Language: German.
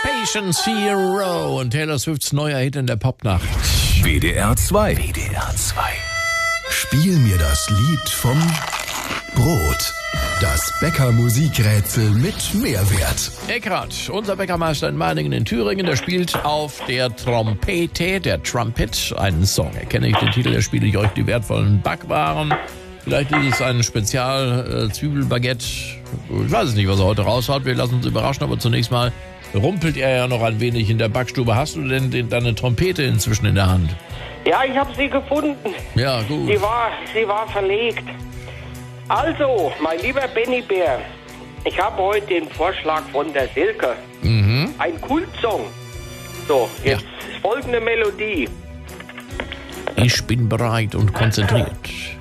Patient Zero und Taylor Swifts neuer Hit in der Popnacht. WDR 2. WDR 2. Spiel mir das Lied vom Brot. Das Bäcker-Musikrätsel mit Mehrwert. Eckhard, unser Bäckermeister in Meiningen in Thüringen, der spielt auf der Trompete, der Trumpet, einen Song. Erkenne ich den Titel, der spiele ich euch die wertvollen Backwaren. Vielleicht ist es ein Spezial-Zwiebelbaguette. Ich weiß es nicht, was er heute raushaut. Wir lassen uns überraschen, aber zunächst mal rumpelt er ja noch ein wenig in der Backstube. Hast du denn deine Trompete inzwischen in der Hand? Ja, ich habe sie gefunden. Ja, gut. Sie war verlegt. Also, mein lieber Benny Bär, ich habe heute den Vorschlag von der Silke. Ein Kultsong. So, jetzt folgende Melodie. Ich bin bereit und konzentriert.